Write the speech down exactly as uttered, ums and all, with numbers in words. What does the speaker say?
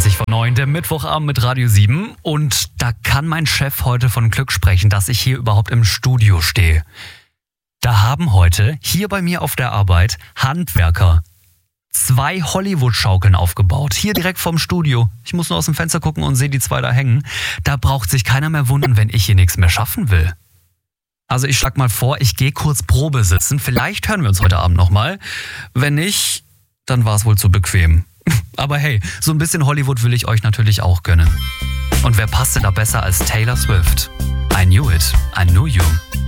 zwanzig vor neun, der Mittwochabend mit Radio sieben. Und da kann mein Chef heute von Glück sprechen, dass ich hier überhaupt im Studio stehe. Da haben heute hier bei mir auf der Arbeit Handwerker zwei Hollywood-Schaukeln aufgebaut. Hier direkt vorm Studio. Ich muss nur aus dem Fenster gucken und sehe die zwei da hängen. Da braucht sich keiner mehr wundern, wenn ich hier nichts mehr schaffen will. Also ich schlag mal vor, ich gehe kurz Probe sitzen. Vielleicht hören wir uns heute Abend nochmal. Wenn nicht, dann war es wohl zu bequem. Aber hey, so ein bisschen Hollywood will ich euch natürlich auch gönnen. Und wer passt denn da besser als Taylor Swift? I knew it, I knew you.